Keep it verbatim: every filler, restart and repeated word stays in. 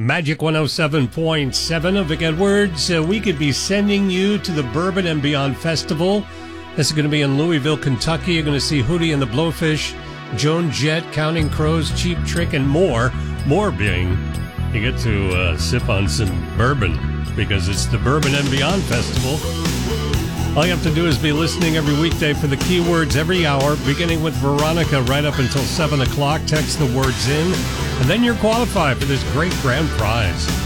Magic one oh seven point seven of Vic Edwards. Uh, we could be sending you to the Bourbon and Beyond Festival. This is going to be in Louisville, Kentucky. You're going to see Hootie and the Blowfish, Joan Jett, Counting Crows, Cheap Trick, and more. More being you get to uh, sip on some bourbon because it's the Bourbon and Beyond Festival. All you have to do is be listening every weekday for the keywords every hour, beginning with Veronica right up until seven o'clock. Text the words in, and then you're qualified for this great grand prize.